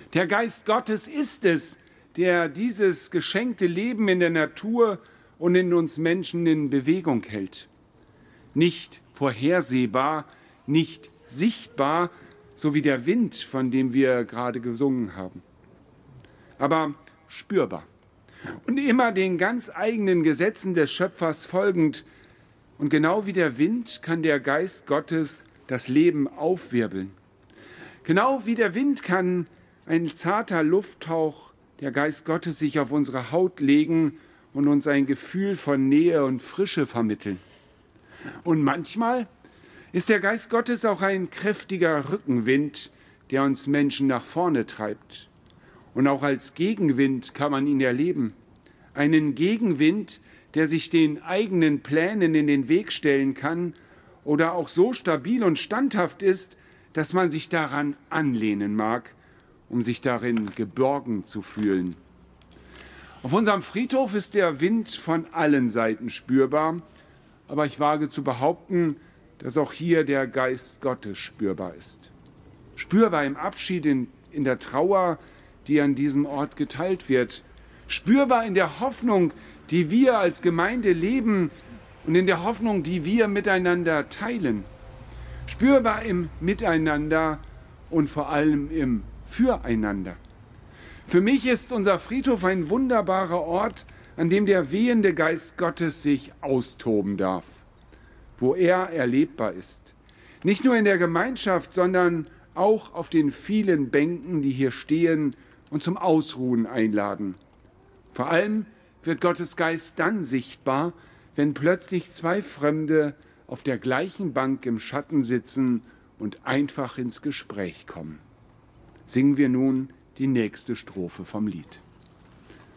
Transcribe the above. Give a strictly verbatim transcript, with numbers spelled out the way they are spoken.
Der Geist Gottes ist es, der dieses geschenkte Leben in der Natur und in uns Menschen in Bewegung hält. Nicht vorhersehbar, nicht sichtbar, so wie der Wind, von dem wir gerade gesungen haben, aber spürbar und immer den ganz eigenen Gesetzen des Schöpfers folgend. Und genau wie der Wind kann der Geist Gottes das Leben aufwirbeln. Genau wie der Wind kann ein zarter Lufthauch, der Geist Gottes, sich auf unsere Haut legen und uns ein Gefühl von Nähe und Frische vermitteln. Und manchmal ist der Geist Gottes auch ein kräftiger Rückenwind, der uns Menschen nach vorne treibt. Und auch als Gegenwind kann man ihn erleben. Einen Gegenwind, der sich den eigenen Plänen in den Weg stellen kann oder auch so stabil und standhaft ist, dass man sich daran anlehnen mag, um sich darin geborgen zu fühlen. Auf unserem Friedhof ist der Wind von allen Seiten spürbar, aber ich wage zu behaupten, dass auch hier der Geist Gottes spürbar ist. Spürbar im Abschied, in, in der Trauer, die an diesem Ort geteilt wird. Spürbar in der Hoffnung, die wir als Gemeinde leben und in der Hoffnung, die wir miteinander teilen. Spürbar im Miteinander und vor allem im Füreinander. Für mich ist unser Friedhof ein wunderbarer Ort, an dem der wehende Geist Gottes sich austoben darf, wo er erlebbar ist. Nicht nur in der Gemeinschaft, sondern auch auf den vielen Bänken, die hier stehen und zum Ausruhen einladen. Vor allem wird Gottes Geist dann sichtbar, wenn plötzlich zwei Fremde auf der gleichen Bank im Schatten sitzen und einfach ins Gespräch kommen. Singen wir nun die nächste Strophe vom Lied.